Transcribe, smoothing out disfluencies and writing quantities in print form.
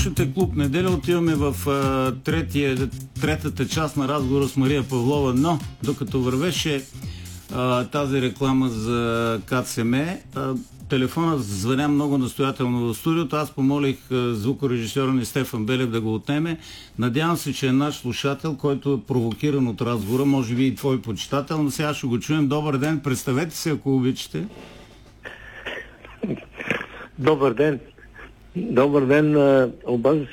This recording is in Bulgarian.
Слушате Клуб Неделя, отиваме в третата част на разговора с Мария Павлова, но докато вървеше тази реклама за КЦМ, телефонът звъня много настоятелно в студиото. Аз помолих звукорежисьора ни Стефан Белев да го отнеме. Надявам се, че е наш слушател, който е провокиран от разговора, може би и твой почитател, но сега ще го чуем. Добър ден, представете се, ако обичате. Добър ден. Добър ден. Обажда